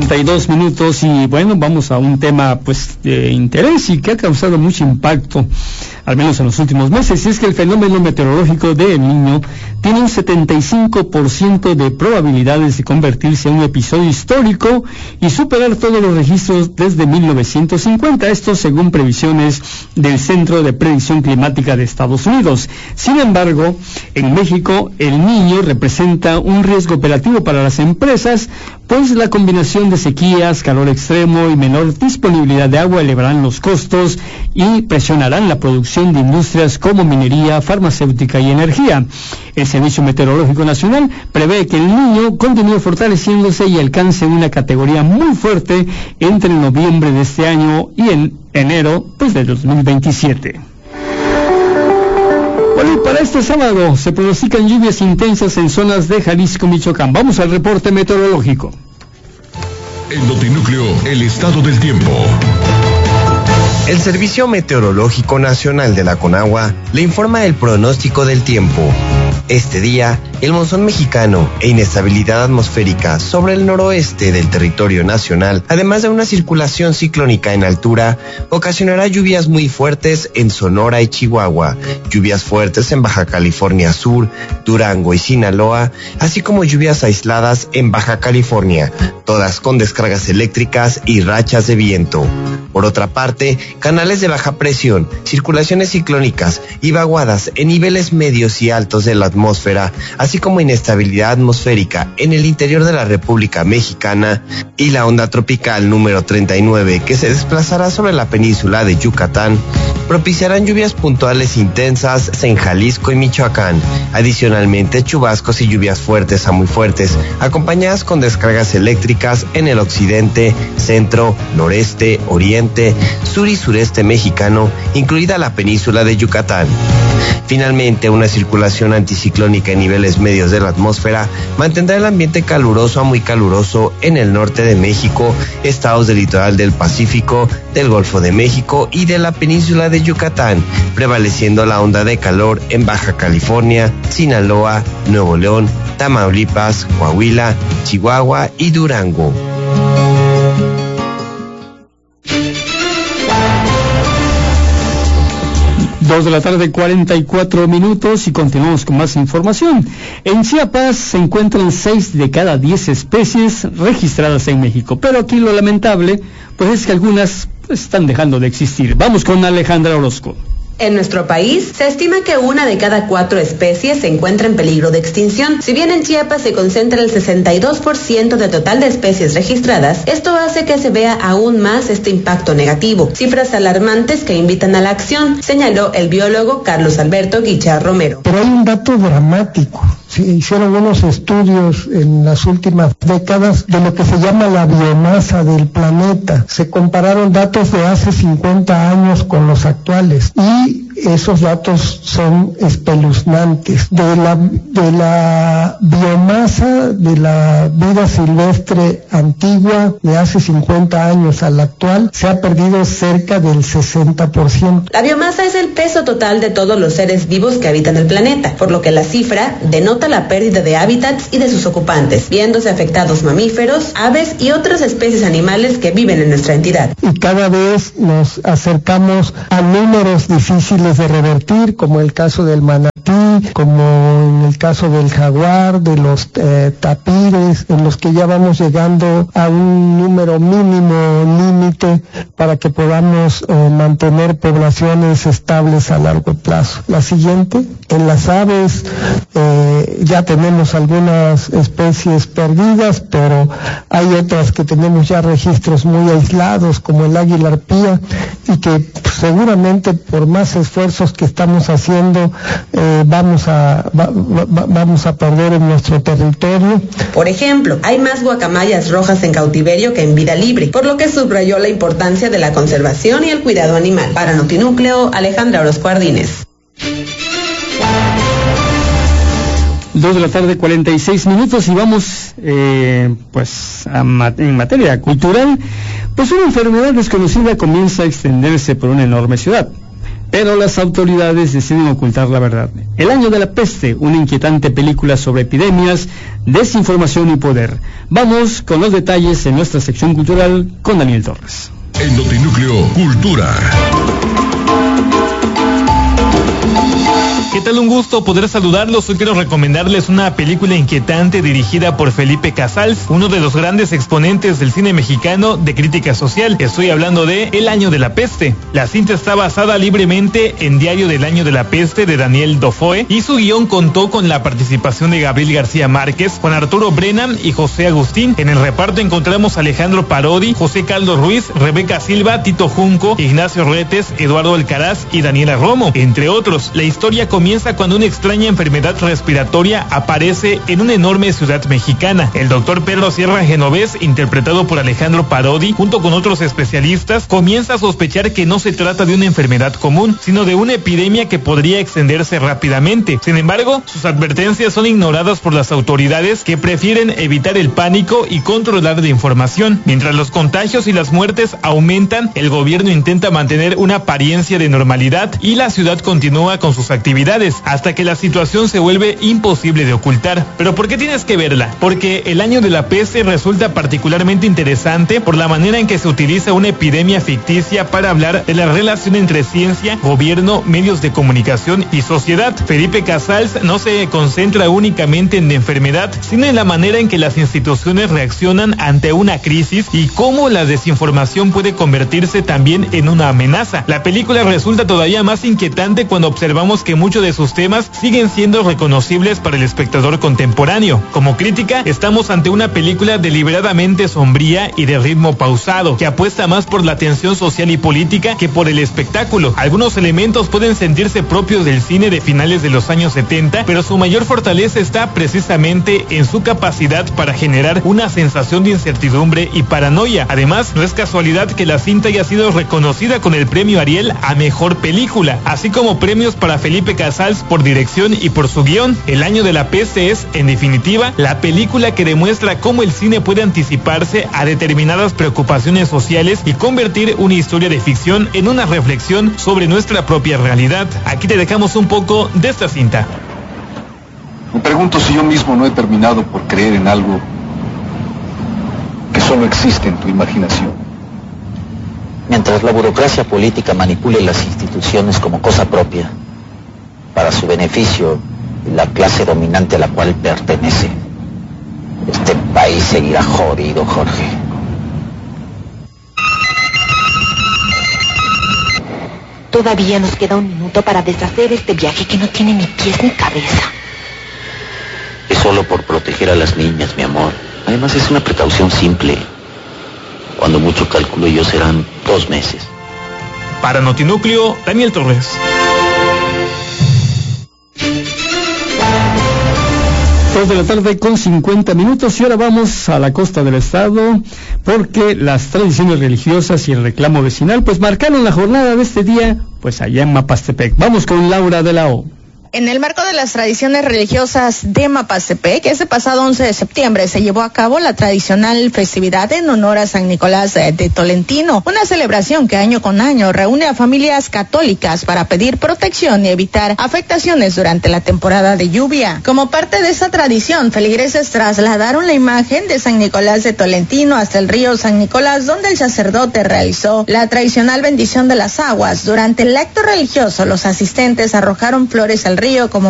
42 minutos y bueno, vamos a un tema pues de interés y que ha causado mucho impacto, al menos en los últimos meses, y es que el fenómeno meteorológico de El Niño tiene un 75% de probabilidades de convertirse en un episodio histórico y superar todos los registros desde 1950, esto según previsiones del Centro de Predicción Climática de Estados Unidos. Sin embargo, en México, El Niño representa un riesgo operativo para las empresas, pues la combinación de sequías, calor extremo y menor disponibilidad de agua elevarán los costos y presionarán la producción de industrias como minería, farmacéutica y energía. El Servicio Meteorológico Nacional prevé que El Niño continúe fortaleciéndose y alcance una categoría muy fuerte entre noviembre de este año y en enero pues de 2027. Bueno, y para este sábado se pronostican lluvias intensas en zonas de Jalisco, Michoacán. Vamos al reporte meteorológico. En Notinúcleo, el estado del tiempo. El Servicio Meteorológico Nacional de la Conagua le informa el pronóstico del tiempo. Este día, el monzón mexicano e inestabilidad atmosférica sobre el noroeste del territorio nacional, además de una circulación ciclónica en altura, ocasionará lluvias muy fuertes en Sonora y Chihuahua, lluvias fuertes en Baja California Sur, Durango y Sinaloa, así como lluvias aisladas en Baja California, todas con descargas eléctricas y rachas de viento. Por otra parte, canales de baja presión, circulaciones ciclónicas y vaguadas en niveles medios y altos de la atmósfera, así como inestabilidad atmosférica en el interior de la República Mexicana y la onda tropical número 39 que se desplazará sobre la península de Yucatán, propiciarán lluvias puntuales intensas en Jalisco y Michoacán. Adicionalmente, chubascos y lluvias fuertes a muy fuertes, acompañadas con descargas eléctricas en el occidente, centro, noreste, oriente, sur y sureste mexicano, incluida la península de Yucatán. Finalmente, una circulación anticiclónica en niveles medios de la atmósfera mantendrá el ambiente caluroso a muy caluroso en el norte de México, estados del litoral del Pacífico, del Golfo de México y de la península de Yucatán, prevaleciendo la onda de calor en Baja California, Sinaloa, Nuevo León, Tamaulipas, Coahuila, Chihuahua y Durango. 2 de la tarde, 44 minutos y continuamos con más información. En Chiapas se encuentran 6 de cada 10 especies registradas en México, pero aquí lo lamentable pues es que algunas están dejando de existir. Vamos con Alejandra Orozco. En nuestro país, se estima que 1 de cada 4 especies se encuentra en peligro de extinción. Si bien en Chiapas se concentra el 62% del total de especies registradas, esto hace que se vea aún más este impacto negativo. Cifras alarmantes que invitan a la acción, señaló el biólogo Carlos Alberto Guichard Romero. Pero hay un dato dramático. Se hicieron unos estudios en las últimas décadas de lo que se llama la biomasa del planeta. Se compararon datos de hace 50 años con los actuales y esos datos son espeluznantes. De la biomasa de la vida silvestre antigua de hace 50 años a la actual, se ha perdido cerca del 60%. La biomasa es el peso total de todos los seres vivos que habitan el planeta, por lo que la cifra denota la pérdida de hábitats y de sus ocupantes, viéndose afectados mamíferos, aves y otras especies animales que viven en nuestra entidad. Y cada vez nos acercamos a números difíciles de revertir, como el caso del manatí, como en el caso del jaguar, de los tapires, en los que ya vamos llegando a un número mínimo límite para que podamos mantener poblaciones estables a largo plazo. La siguiente, en las aves, ya tenemos algunas especies perdidas, pero hay otras que tenemos ya registros muy aislados, como el águila arpía, y que seguramente por más esfuerzos que estamos haciendo vamos a perder en nuestro territorio. Por ejemplo, hay más guacamayas rojas en cautiverio que en vida libre, por lo que subrayó la importancia de la conservación y el cuidado animal. Para Notinúcleo, Alejandra Orozco Ardínez. 2 de la tarde, 46 minutos y vamos pues en materia cultural. Pues una enfermedad desconocida comienza a extenderse por una enorme ciudad. Pero las autoridades deciden ocultar la verdad. El año de la peste, una inquietante película sobre epidemias, desinformación y poder. Vamos con los detalles en nuestra sección cultural con Daniel Torres. En Notinúcleo Cultura. ¿Qué tal? Un gusto poder saludarlos. Hoy quiero recomendarles una película inquietante dirigida por Felipe Casals, uno de los grandes exponentes del cine mexicano de crítica social. Estoy hablando de El año de la peste. La cinta está basada libremente en Diario del año de la peste de Daniel Defoe y su guión contó con la participación de Gabriel García Márquez, Juan Arturo Brennan y José Agustín. En el reparto encontramos a Alejandro Parodi, José Caldo Ruiz, Rebeca Silva, Tito Junco, Ignacio Retes, Eduardo Alcaraz y Daniela Romo, entre otros. La historia comienza cuando una extraña enfermedad respiratoria aparece en una enorme ciudad mexicana. El doctor Pedro Sierra Genovés, interpretado por Alejandro Parodi, junto con otros especialistas, comienza a sospechar que no se trata de una enfermedad común, sino de una epidemia que podría extenderse rápidamente. Sin embargo, sus advertencias son ignoradas por las autoridades, que prefieren evitar el pánico y controlar la información. Mientras los contagios y las muertes aumentan, el gobierno intenta mantener una apariencia de normalidad y la ciudad continúa con sus actividades, hasta que la situación se vuelve imposible de ocultar. ¿Pero por qué tienes que verla? Porque El año de la peste resulta particularmente interesante por la manera en que se utiliza una epidemia ficticia para hablar de la relación entre ciencia, gobierno, medios de comunicación y sociedad. Felipe Casals no se concentra únicamente en la enfermedad, sino en la manera en que las instituciones reaccionan ante una crisis y cómo la desinformación puede convertirse también en una amenaza. La película resulta todavía más inquietante cuando observamos que muchos de sus temas siguen siendo reconocibles para el espectador contemporáneo. Como crítica, estamos ante una película deliberadamente sombría y de ritmo pausado, que apuesta más por la tensión social y política que por el espectáculo. Algunos elementos pueden sentirse propios del cine de finales de los años 70, pero su mayor fortaleza está precisamente en su capacidad para generar una sensación de incertidumbre y paranoia. Además, no es casualidad que la cinta haya sido reconocida con el premio Ariel a Mejor Película, así como premios para Felipe Casals por dirección y por su guión. El año de la peste es, en definitiva, la película que demuestra cómo el cine puede anticiparse a determinadas preocupaciones sociales y convertir una historia de ficción en una reflexión sobre nuestra propia realidad. Aquí te dejamos un poco de esta cinta. Me pregunto si yo mismo no he terminado por creer en algo que solo existe en tu imaginación. Mientras la burocracia política manipule las instituciones como cosa propia, para su beneficio y la clase dominante a la cual pertenece, este país seguirá jodido, Jorge. Todavía nos queda un minuto para deshacer este viaje que no tiene ni pies ni cabeza. Es solo por proteger a las niñas, mi amor. Además es una precaución simple. Cuando mucho calculo yo serán 2 meses. Para Notinúcleo, Daniel Torres. 2 de la tarde con 50 minutos y ahora vamos a la costa del estado porque las tradiciones religiosas y el reclamo vecinal pues marcaron la jornada de este día pues allá en Mapastepec. Vamos con Laura de la O. En el marco de las tradiciones religiosas de Mapastepec, este pasado 11 de septiembre se llevó a cabo la tradicional festividad en honor a San Nicolás de Tolentino, una celebración que año con año reúne a familias católicas para pedir protección y evitar afectaciones durante la temporada de lluvia. Como parte de esta tradición, feligreses trasladaron la imagen de San Nicolás de Tolentino hasta el río San Nicolás, donde el sacerdote realizó la tradicional bendición de las aguas. Durante el acto religioso, los asistentes arrojaron flores al río como